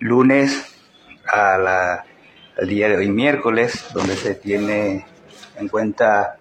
lunes al día de hoy, miércoles, donde se tiene en cuenta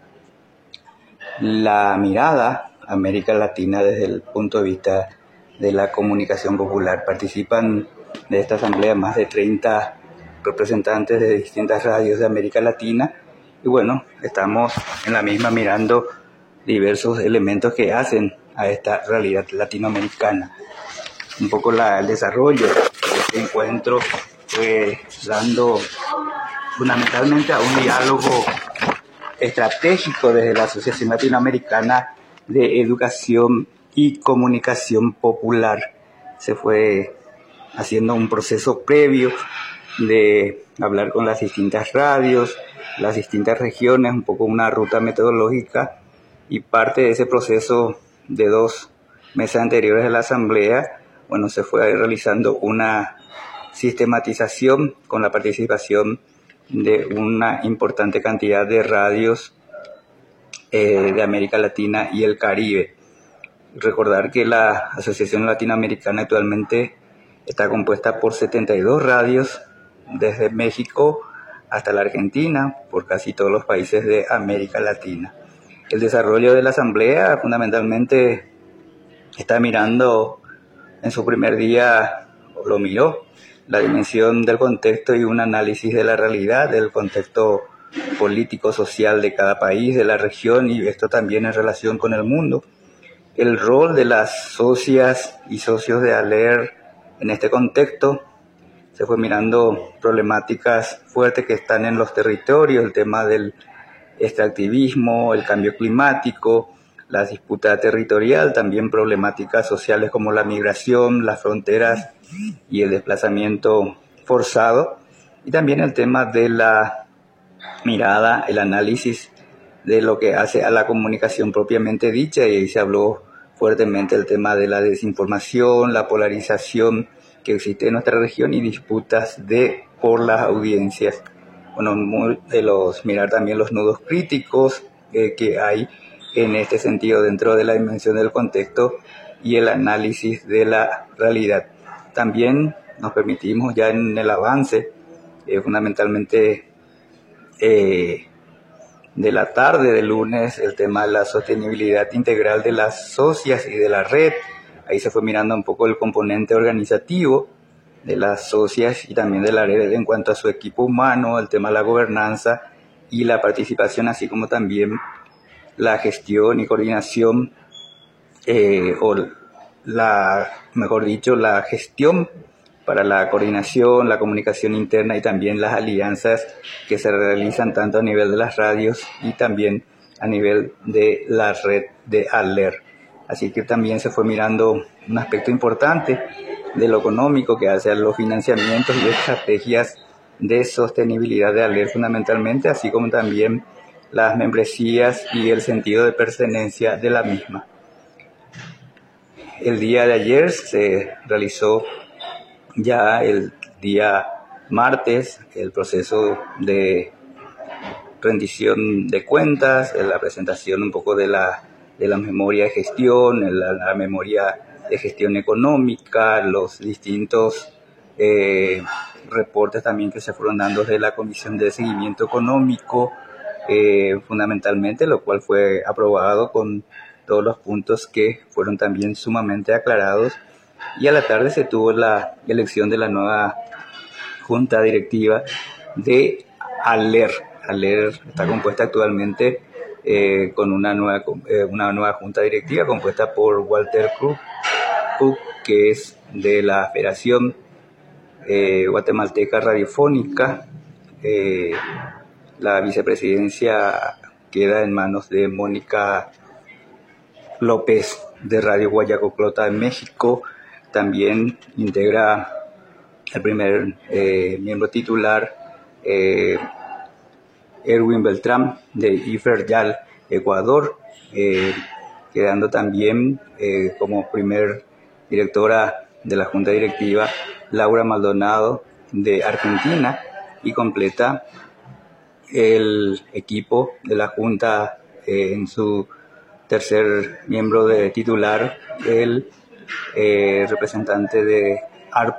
la mirada a América Latina desde el punto de vista de la comunicación popular. Participan de esta asamblea más de 30 representantes de distintas radios de América Latina y bueno, estamos en la misma mirando diversos elementos que hacen a esta realidad latinoamericana. Un poco el desarrollo de este encuentro fue dando fundamentalmente a un diálogo estratégico desde la Asociación Latinoamericana de Educación y Comunicación Popular. Se fue haciendo un proceso previo de hablar con las distintas radios, las distintas regiones, un poco una ruta metodológica, y parte de ese proceso de 2 meses anteriores de la asamblea, bueno, se fue realizando una sistematización con la participación de una importante cantidad de radios de América Latina y el Caribe. Recordar que la Asociación Latinoamericana actualmente está compuesta por 72 radios desde México hasta la Argentina, por casi todos los países de América Latina. El desarrollo de la asamblea fundamentalmente está mirando en su primer día, o lo miró, la dimensión del contexto y un análisis de la realidad, del contexto político, social de cada país, de la región, y esto también en relación con el mundo. El rol de las socias y socios de ALER en este contexto. Se fue mirando problemáticas fuertes que están en los territorios, el tema del extractivismo, el cambio climático, la disputa territorial, también problemáticas sociales como la migración, las fronteras y el desplazamiento forzado, y también el tema de la mirada, el análisis de lo que hace a la comunicación propiamente dicha, y ahí se habló fuertemente el tema de la desinformación, la polarización que existe en nuestra región y disputas por las audiencias. Bueno, mirar también los nudos críticos que hay en este sentido dentro de la dimensión del contexto y el análisis de la realidad. También nos permitimos ya en el avance, fundamentalmente de la tarde del lunes, el tema de la sostenibilidad integral de las socias y de la red. Ahí se fue mirando un poco el componente organizativo de las socias y también de la red en cuanto a su equipo humano, el tema de la gobernanza y la participación, así como también la gestión y coordinación, la gestión para la coordinación, la comunicación interna y también las alianzas que se realizan tanto a nivel de las radios y también a nivel de la red de ALER. Así que también se fue mirando un aspecto importante de lo económico que hace a los financiamientos y estrategias de sostenibilidad de ALER fundamentalmente, así como también las membresías y el sentido de pertenencia de la misma. El día de ayer se realizó ya el día martes el proceso de rendición de cuentas, la presentación un poco de la memoria de gestión, la memoria de gestión económica, los distintos reportes también que se fueron dando de la Comisión de Seguimiento Económico, fundamentalmente, lo cual fue aprobado con todos los puntos que fueron también sumamente aclarados. Y a la tarde se tuvo la elección de la nueva junta directiva de ALER. ALER está compuesta actualmente con una nueva junta directiva compuesta por Walter Cook, que es de la Federación Guatemalteca Radiofónica. La vicepresidencia queda en manos de Mónica López de Radio Guayacoclota de México. También integra el primer miembro titular Erwin Beltrán de Iferyal, Ecuador, quedando también como primer directora de la Junta Directiva Laura Maldonado de Argentina, y completa el equipo de la Junta en su tercer miembro de titular, el representante de ARP